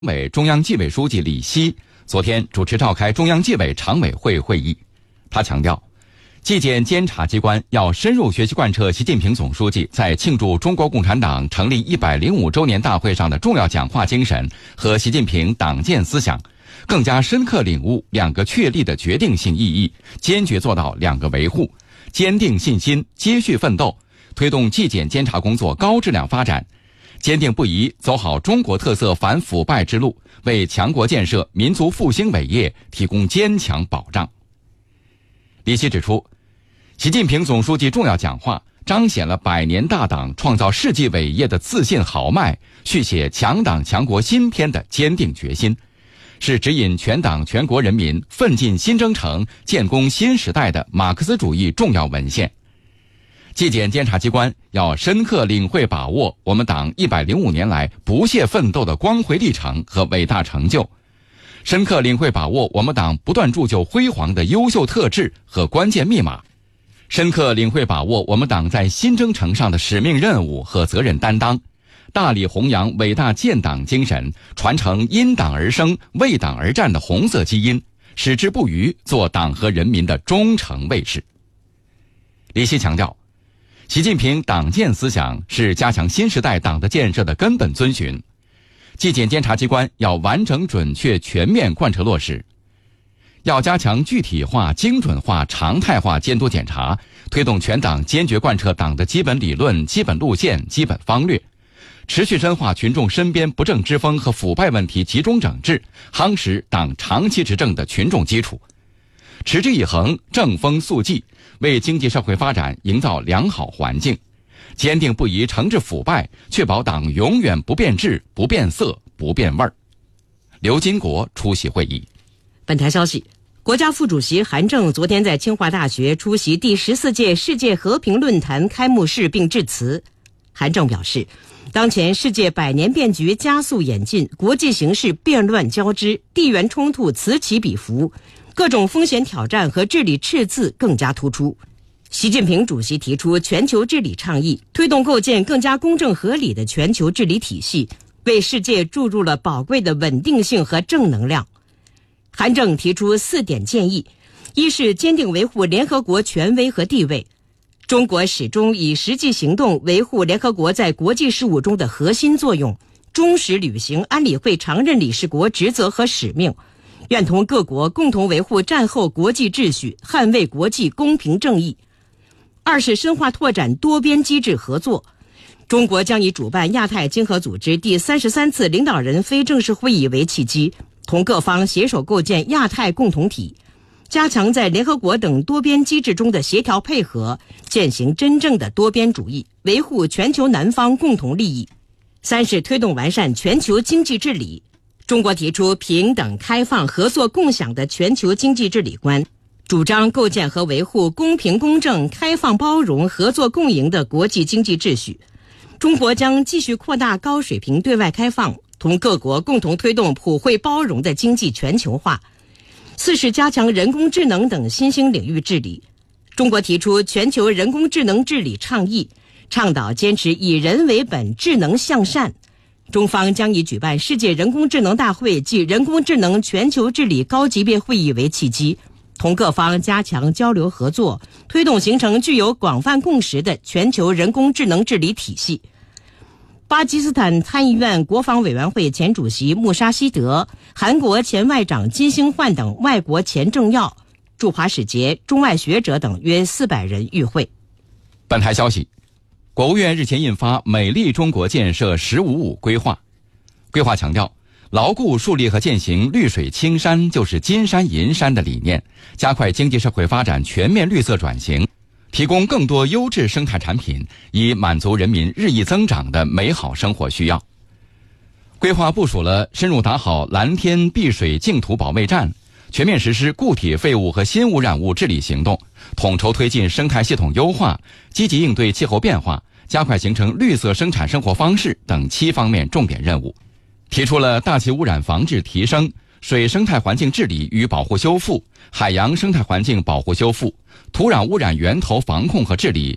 委中央纪委书记李希昨天主持召开中央纪委常委会会议。他强调，纪检监察机关要深入学习贯彻习近平总书记在庆祝中国共产党成立105周年大会上的重要讲话精神和习近平党建思想，更加深刻领悟两个确立的决定性意义，坚决做到两个维护，坚定信心，接续奋斗，推动纪检监察工作高质量发展，坚定不移走好中国特色反腐败之路，为强国建设、民族复兴伟业提供坚强保障。李希指出，习近平总书记重要讲话彰显了100年大党创造世纪伟业的自信豪迈，续写强党强国新篇的坚定决心，是指引全党全国人民奋进新征程、建功新时代的马克思主义重要文献。纪检监察机关要深刻领会把握我们党105年来不懈奋斗的光辉历程和伟大成就，深刻领会把握我们党不断铸就辉煌的优秀特质和关键密码，深刻领会把握我们党在新征程上的使命任务和责任担当，大力弘扬伟大建党精神，传承因党而生、为党而战的红色基因，矢志不渝做党和人民的忠诚卫士。李希强调，习近平党建思想是加强新时代党的建设的根本遵循，纪检监察机关要完整准确全面贯彻落实，要加强具体化、精准化、常态化监督检查，推动全党坚决贯彻党的基本理论、基本路线、基本方略，持续深化群众身边不正之风和腐败问题集中整治，夯实党长期执政的群众基础，持之以恒、正风肃纪，为经济社会发展营造良好环境，坚定不移惩治腐败，确保党永远不变质、不变色、不变味儿。刘金国出席会议。 本台消息，国家副主席韩正昨天在清华大学出席第14届世界和平论坛开幕式并致辞。韩正表示，当前世界百年变局加速演进，国际形势变乱交织，地缘冲突此起彼伏，各种风险挑战和治理赤字更加突出。习近平主席提出全球治理倡议，推动构建更加公正合理的全球治理体系，为世界注入了宝贵的稳定性和正能量。韩正提出4点建议：一是坚定维护联合国权威和地位，中国始终以实际行动维护联合国在国际事务中的核心作用，忠实履行安理会常任理事国职责和使命，愿同各国共同维护战后国际秩序，捍卫国际公平正义。二是深化拓展多边机制合作，中国将以主办亚太经合组织第33次领导人非正式会议为契机，同各方携手构建亚太共同体，加强在联合国等多边机制中的协调配合，践行真正的多边主义，维护全球南方共同利益。三是推动完善全球经济治理，中国提出平等、开放、合作、共享的全球经济治理观，主张构建和维护公平公正、开放包容、合作共赢的国际经济秩序。中国将继续扩大高水平对外开放，同各国共同推动普惠包容的经济全球化。四是加强人工智能等新兴领域治理，中国提出全球人工智能治理倡议，倡导坚持以人为本、智能向善。中方将以举办世界人工智能大会暨人工智能全球治理高级别会议为契机，同各方加强交流合作，推动形成具有广泛共识的全球人工智能治理体系。巴基斯坦参议院国防委员会前主席穆沙希德、韩国前外长金星焕等外国前政要、驻华使节、中外学者等约400人与会。 本台消息，国务院日前印发《美丽中国建设“15+5”规划》，规划强调，牢固树立和践行绿水青山就是金山银山的理念，加快经济社会发展全面绿色转型，提供更多优质生态产品，以满足人民日益增长的美好生活需要。规划部署了深入打好蓝天碧水净土保卫战，全面实施固体废物和新污染物治理行动，统筹推进生态系统优化，积极应对气候变化，加快形成绿色生产生活方式等7方面重点任务，提出了大气污染防治提升、水生态环境治理与保护修复、海洋生态环境保护修复、土壤污染源头防控和治理、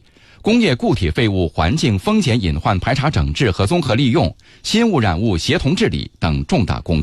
工业固体废物环境风险隐患排查整治和综合利用、新污染物协同治理等重大工作。